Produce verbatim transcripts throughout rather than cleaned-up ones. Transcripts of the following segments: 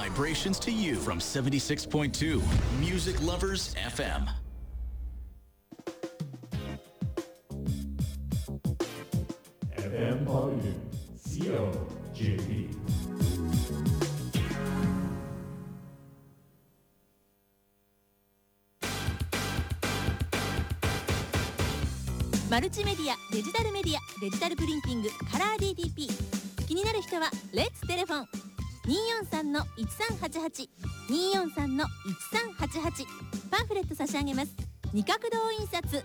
vibrations to you from seventy-six point two Music Lovers エフエム。 エフエム Volume ゼロ ジェーピー。 マルチメディア、デジタルメディア、デジタルプリンティング、カラー ディーティーピー。 気になる人はレッツテレフォン にーよんさんのいちさんはちはち にーよんさんのいちさんはちはち。 パンフレット差し上げます。二角堂印刷。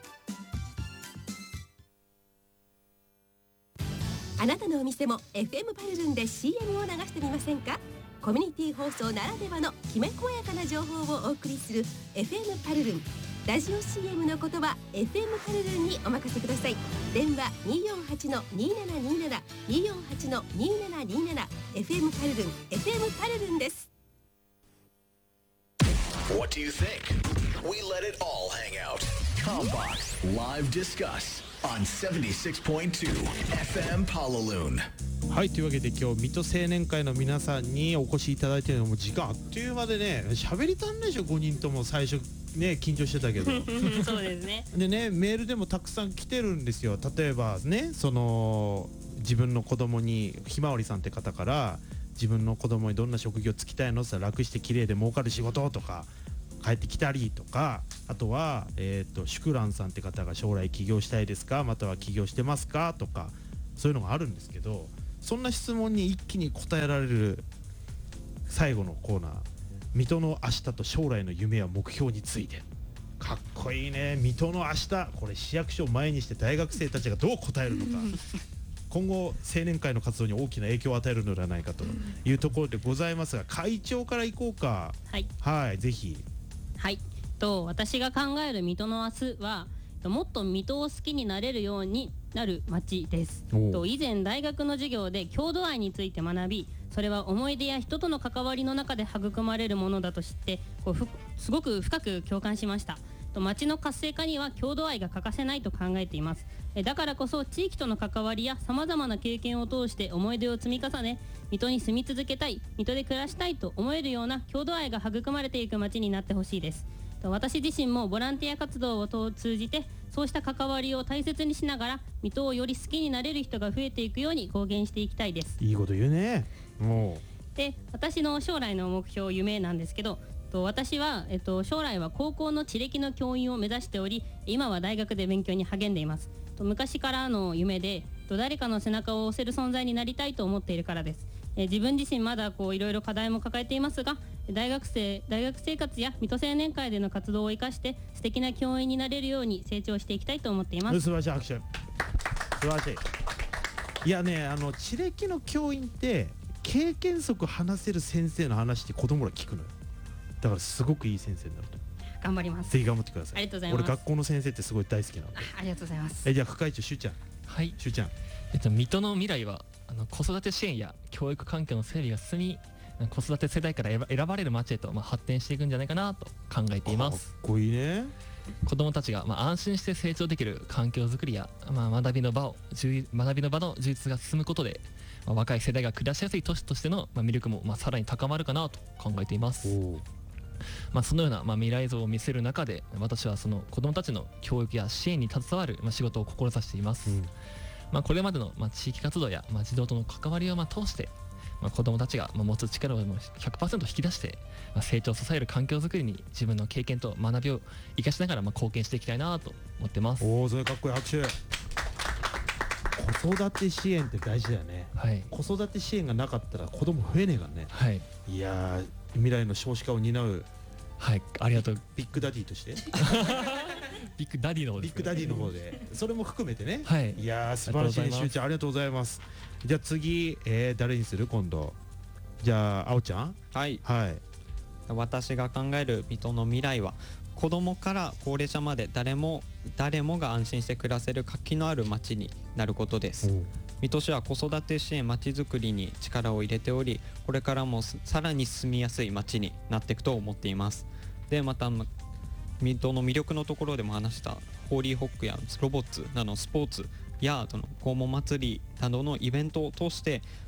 あなたのお店も エフエム パルルンで シーエム を流してみませんか？コミュニティ放送ならではのきめ細やかな情報をお送りする エフエム パルルン。ラジオ シーエム のことは エフエム パルルンにお任せください。電話 にーよんはちのにーななにーなな にーよんはちのにーななにーなな。 エフエム パルルン エフエム パルルンです。 What do you think? We let it all hang out. Combox Live Discuss on seventy-six point two エフエム Palaloon。 はい、というわけで今日水戸青年会の皆さんにお越しいただいてるのも時間あっという間でね、喋りたんでしょごにんとも。最初ね緊張してたけどそうですね。 でね、メールでもたくさん来てるんですよ。例えばね、その自分の子供にひまわりさんって方から自分の子供にどんな職業つきたいのって言ったら楽して綺麗で儲かる仕事とか帰ってきたりとか、あとはえっとシュクランさんって方が将来起業したいですか、または起業してますかとか、そういうのがあるんですけど、そんな質問に一気に答えられる最後のコーナー、水戸の明日と将来の夢や目標について。かっこいいね、水戸の明日。これ市役所を前にして大学生たちがどう答えるのか今後青年会の活動に大きな影響を与えるのではないかというところでございますが、会長からいこうか。 はい、 はい、ぜひ。 はい、と私が考える水戸の明日は、もっと水戸を好きになれるようになる街です。と以前大学の授業で郷土愛について学び、それは思い出や人との関わりの中で育まれるものだと知って、こうふすごく深く共感しました。と街の活性化には郷土愛が欠かせないと考えています。えだからこそ地域との関わりやさまざまな経験を通して思い出を積み重ね、水戸に住み続けたい、水戸で暮らしたいと思えるような郷土愛が育まれていく街になってほしいです。と私自身もボランティア活動を通じてそうした関わりを大切にしながら水戸をより好きになれる人が増えていくように貢献していきたいです。 いいこと言うね。もうで私の将来の目標夢なんですけど、と私は、えっと、将来は高校の地歴の教員を目指しており、今は大学で勉強に励んでいます。と昔からの夢で、と誰かの背中を押せる存在になりたいと思っているからです。え自分自身まだこういろいろ課題も抱えていますが、大学生大学生活や水戸青年会での活動を生かして素敵な教員になれるように成長していきたいと思っています。 素晴らしい、拍手。素晴らしい。いやね、あの地歴の教員って経験則話せる先生の話って子供ら聞くのよ。だからすごくいい先生になると。 頑張ります。 ぜひ頑張ってください。 ありがとうございます。 俺学校の先生ってすごい大好きなので。 あ, ありがとうございます。 えじゃあ副会長しゅうちゃん。 はい、 しゅうちゃん。 えっと水戸の未来はあの子育て支援や教育環境の整備が進み、子育て世代から選ばれる街へと、まあ、発展していくんじゃないかなと考えています。 かっこいいね。 子どもたちが、まあ、安心して成長できる環境づくりや、まあ、学びの場を学びの場の充実が進むことで、まあ、若い世代が暮らしやすい都市としての、まあ、魅力も、まあ、さらに高まるかなと考えています。まあ、そのような、まあ、未来像を見せる中で、私はその子どもたちの教育や支援に携わる、まあ、仕事を志しています。うん、まあ、これまでの、まあ、地域活動や、まあ、児童との関わりを、まあ、通して、まあ、子どもたちが、まあ、持つ力を ひゃくパーセント 引き出して、まあ、成長を支える環境づくりに自分の経験と学びを生かしながら、まあ、貢献していきたいなと思ってます。 おお、それかっこいい、拍手。子育て支援って大事だよね。 はい、 子育て支援がなかったら子供増えねえからね。 はい、 いやー、未来の少子化を担う、 はい、ありがとう。 ビッグダディとしてビッグダディの方ですね。 ビッグダディの方でそれも含めてね。 はい、 いやー素晴らしい。しゅうちゃんありがとうございます。じゃあ次、えー、誰にする今度。じゃああおちゃん。 はい、 はい、 私が考える水戸の未来は、子どもから高齢者まで誰も誰もが安心して暮らせる活気のある街になることです。水戸市は子育て支援まちづくりに力を入れており、これからもさらに住みやすい街になっていくと思っています。でまた水戸の魅力のところでも話したホーリーホックやロボッツなどのスポーツやその校門祭りなどのイベントを通して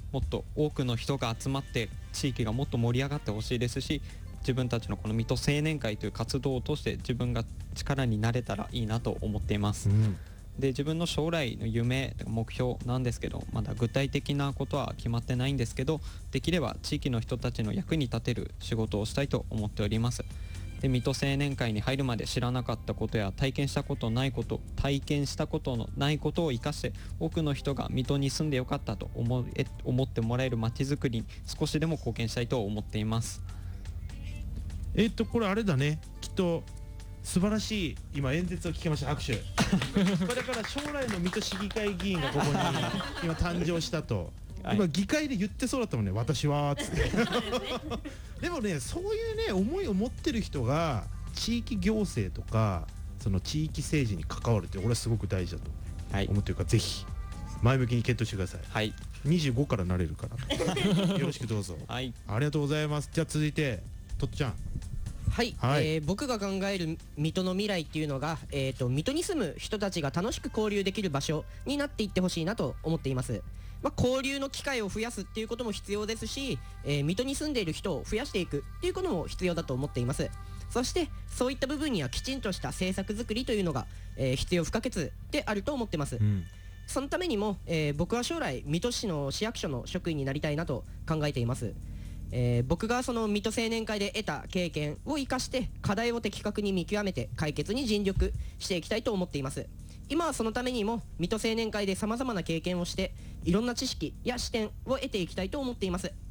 もっと多くの人が集まって地域がもっと盛り上がってほしいですし、自分たちのこの水戸青年会という活動を通して自分が力になれたらいいなと思っています、うん、で自分の将来の夢目標なんですけど、まだ具体的なことは決まってないんですけど、できれば地域の人たちの役に立てる仕事をしたいと思っております。で水戸青年会に入るまで知らなかったことや体験したことないこと体験したことのないことを生かして、多くの人が水戸に住んでよかったと思え思ってもらえる街づくりに少しでも貢献したいと思っています。 えっとこれあれだね、きっと素晴らしい今演説を聞きました。拍手これだから将来の水戸市議会議員がここに今誕生したと、はい、今議会で言ってそうだったもんね、私はつってでもね、そういうね思いを持ってる人が地域行政とかその地域政治に関わるって俺はすごく大事だと思ってるから、はい、ぜひ前向きに検討してください。はい、にじゅうごからなれるからよろしくどうぞ。はい、ありがとうございます。じゃあ続いてとっちゃん。 はい、はい、えー、僕が考える水戸の未来っていうのが、えーと、水戸に住む人たちが楽しく交流できる場所になっていってほしいなと思っています。まあ、交流の機会を増やすっていうことも必要ですし、えー、水戸に住んでいる人を増やしていくっていうことも必要だと思っています。そしてそういった部分にはきちんとした政策作りというのが、えー、必要不可欠であると思ってます、うん、そのためにも、えー、僕は将来水戸市の市役所の職員になりたいなと考えています。えー、僕がその水戸青年会で得た経験を生かして課題を的確に見極めて解決に尽力していきたいと思っています。今はそのためにも水戸青年会でさまざまな経験をしていろんな知識や視点を得ていきたいと思っています。